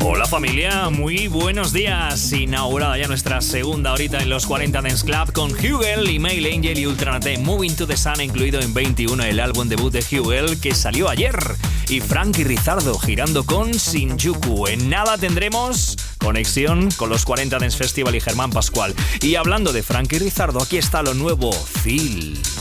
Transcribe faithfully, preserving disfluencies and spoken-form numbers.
Hola familia, muy buenos días. Inaugurada ya nuestra segunda horita en los cuarenta Dance Club con Hugel, Email Angel y Ultranate, Moving to the Sun, incluido en veintiuno el álbum debut de Hugel que salió ayer. Y Frankie Rizardo girando con Shinjuku. En nada tendremos conexión con los cuarenta Dance Festival y Germán Pascual. Y hablando de Frankie Rizardo, aquí está lo nuevo, Feel.